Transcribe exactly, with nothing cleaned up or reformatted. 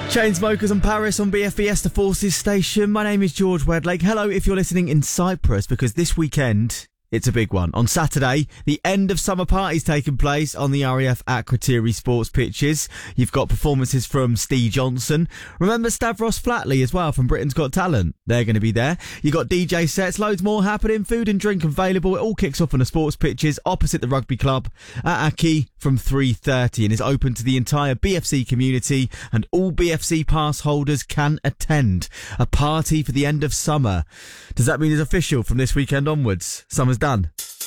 Chainsmokers and Paris on B F B Esther Forces station. My name is George Wedlake. Hello if you're listening in Cyprus, because this weekend it's a big one. On Saturday, the end of summer parties taking place on the R A F Akrotiri sports pitches. You've got performances from Steve Johnson. Remember Stavros Flatley as well from Britain's Got Talent? They're going to be there. You got D J sets, loads more happening, food and drink available. It all kicks off on the sports pitches opposite the rugby club at Aki from three thirty and is open to the entire B F C community, and all B F C pass holders can attend. A party for the end of summer. Does that mean it's official from this weekend onwards? Summer's done.